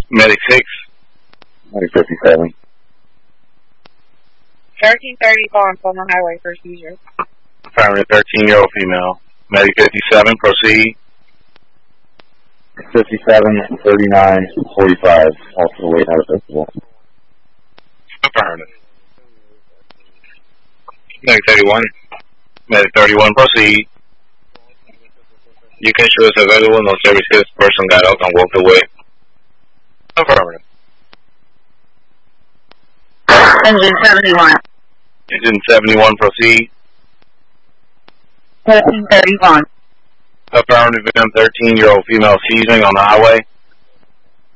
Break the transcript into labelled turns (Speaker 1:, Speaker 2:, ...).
Speaker 1: Medic 6.
Speaker 2: Medic 57.
Speaker 3: 1330 Farms on the highway for seizure.
Speaker 1: Affirmative, 13-year-old female. Medic 57, proceed.
Speaker 2: 57, 39, 45. Also wait out of festival.
Speaker 1: Affirmative. Medic 31. Medic 31, proceed. You can show us available, no services. Person got out and walked away. Affirmative.
Speaker 3: Engine 71.
Speaker 1: Engine 71, proceed.
Speaker 3: 1331.
Speaker 1: Affirmative, 13-year-old female seizing on the highway.